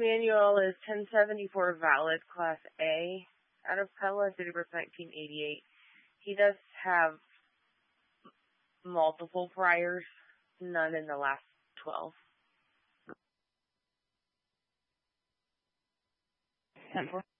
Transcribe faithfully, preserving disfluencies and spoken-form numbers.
Manuel is ten seventy-four valid, Class A, out of Pella, date of birth nineteen eighty-eight. He does have multiple priors, none in the last twelve. ten four.